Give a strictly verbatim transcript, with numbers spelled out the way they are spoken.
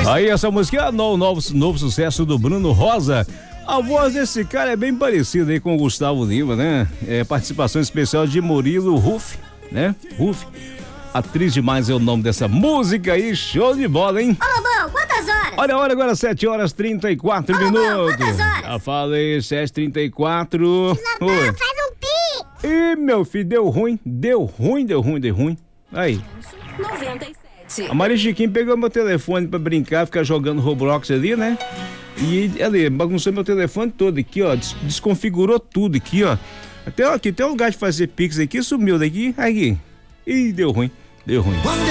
Aí essa música é o novo, novo, novo sucesso do Bruno Rosa. A voz desse cara é bem parecida aí com o Gustavo Lima, né? É participação especial de Murilo Ruff, né? Ruff. Atriz demais é o nome dessa música aí, show de bola, hein? Ô, Lobão, quantas horas? Olha a hora agora, sete horas e trinta e quatro Ô, minutos. Lobão, quantas horas? Já falei, sete e trinta e quatro. Lobão, faz um pi. Ih, meu filho, deu ruim, deu ruim, deu ruim, deu ruim. Aí. noventa e sete. A Maria Chiquinho pegou meu telefone pra brincar, ficar jogando Roblox ali, né? E ali, bagunçou meu telefone todo aqui, ó. Des desconfigurou tudo aqui, ó. Até ó, aqui tem um lugar de fazer pix aqui, sumiu daqui. Aqui. Ih, deu ruim, deu ruim.